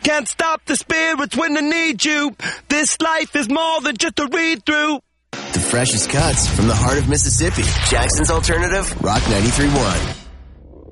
Can't stop the spirits when they need you. This life is more than just a read-through. The freshest cuts from the heart of Mississippi. Jackson's Alternative, Rock 93.1.